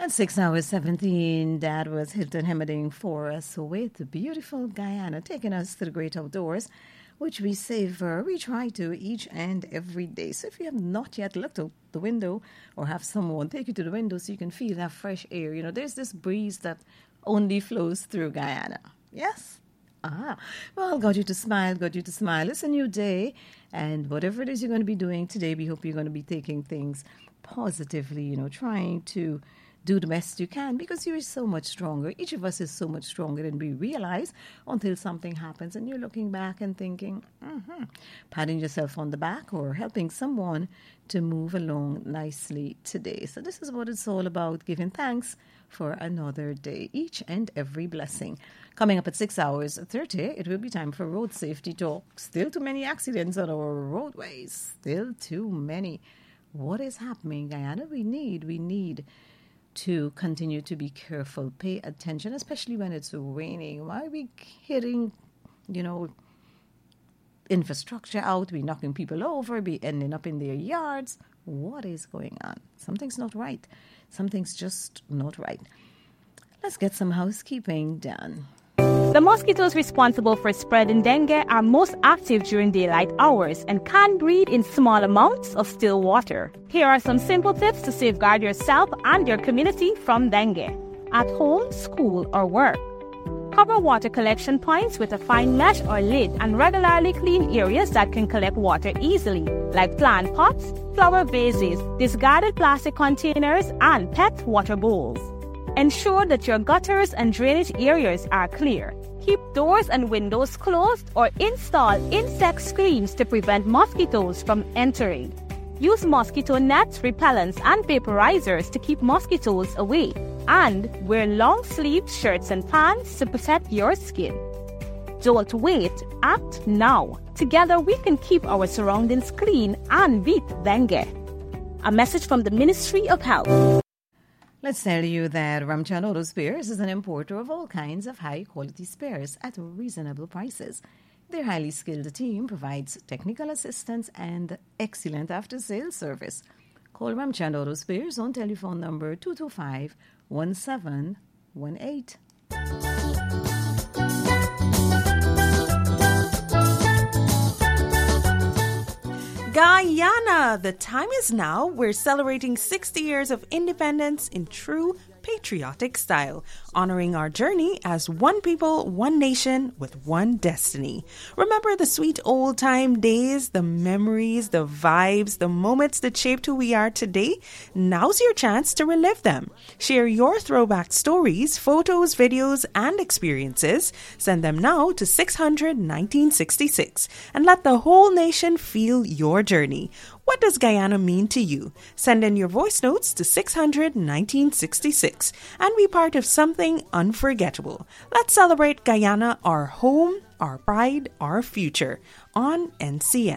At 6 hours 17, that was Hilton Hemmerding for us with the beautiful Guyana, taking us to the great outdoors, which we savor, we try to each and every day. So if you have not yet looked out the window or have someone take you to the window so you can feel that fresh air, there's this breeze that only flows through Guyana. Yes? Well, got you to smile. It's a new day, and whatever it is you're going to be doing today, we hope you're going to be taking things positively, trying to do the best you can, because you're so much stronger. Each of us is so much stronger than we realize until something happens and you're looking back and thinking, patting yourself on the back or helping someone to move along nicely today. So this is what it's all about, giving thanks for another day, each and every blessing. Coming up at 6 hours 30, it will be time for road safety talk. Still too many accidents on our roadways. Still too many. What is happening, Guyana? We need to continue to be careful, pay attention, especially when it's raining. Why are we hitting, infrastructure out, we knocking people over, be ending up in their yards? What is going on? Something's not right. Something's just not right. Let's get some housekeeping done. The mosquitoes responsible for spreading dengue are most active during daylight hours and can breed in small amounts of still water. Here are some simple tips to safeguard yourself and your community from dengue. At home, school, or work. Cover water collection points with a fine mesh or lid and regularly clean areas that can collect water easily, like plant pots, flower vases, discarded plastic containers, and pet water bowls. Ensure that your gutters and drainage areas are clear. Keep doors and windows closed or install insect screens to prevent mosquitoes from entering. Use mosquito nets, repellents, and vaporizers to keep mosquitoes away. And wear long-sleeved shirts and pants to protect your skin. Don't wait, act now. Together we can keep our surroundings clean and beat dengue. A message from the Ministry of Health. Let's tell you that Ramchan Auto Spares is an importer of all kinds of high-quality spares at reasonable prices. Their highly skilled team provides technical assistance and excellent after-sales service. Call Ramchan Auto Spares on telephone number 225-1718. Guyana, the time is now. We're celebrating 60 years of independence in true patriotic style, honoring our journey as one people, one nation with one destiny. Remember the sweet old-time days, the memories, the vibes, the moments that shaped who we are today? Now's your chance to relive them. Share your throwback stories, photos, videos, and experiences. Send them now to 600-1966 and let the whole nation feel your journey. What does Guyana mean to you? Send in your voice notes to 600-1966 and be part of something unforgettable. Let's celebrate Guyana, our home, our pride, our future on NCN.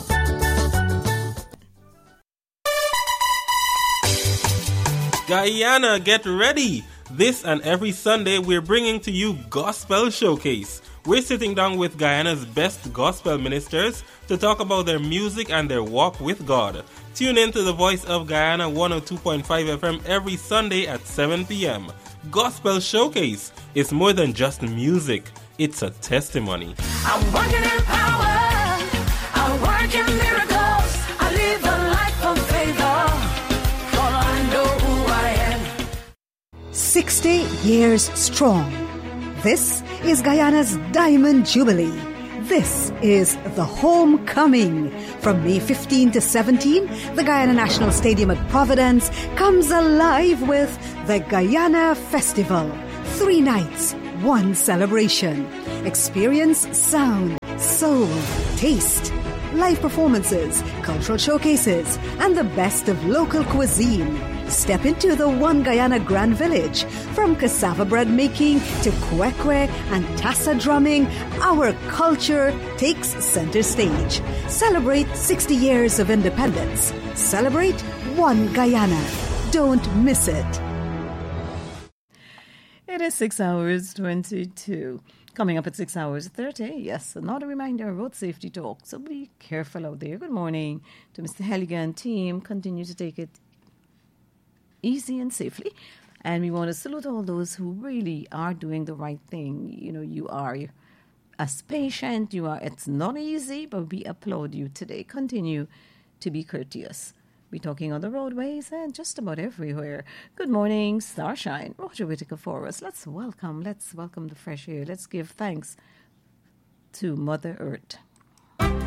Guyana, get ready! This and every Sunday we're bringing to you Gospel Showcase. We're sitting down with Guyana's best gospel ministers to talk about their music and their walk with God. Tune in to the Voice of Guyana 102.5 FM every Sunday at 7 p.m. Gospel Showcase is more than just music. It's a testimony. I'm working in power. I work in miracles. I live a life of favor. For I know who I am. 60 years strong. This is Guyana's Diamond Jubilee. This is the homecoming. From May 15 to 17, the Guyana National Stadium at Providence comes alive with the Guyana Festival. 3 nights, 1 celebration. Experience sound, soul, taste, live performances, cultural showcases, and the best of local cuisine. Step into the One Guyana Grand Village. From cassava bread making to kwekwe and tassa drumming, our culture takes center stage. Celebrate 60 years of independence. Celebrate One Guyana. Don't miss it. It is 6 hours 22. Coming up at 6 hours 30, yes, another reminder, road safety talk. So be careful out there. Good morning to Mr. Helligan team. Continue to take it easy and safely. And we want to salute all those who really are doing the right thing. You know, you are as patient, it's not easy, but we applaud you today. Continue to be courteous. We're talking on the roadways and just about everywhere. Good morning, Starshine. Roger Whittaker for us. Let's welcome the fresh air. Let's give thanks to Mother Earth.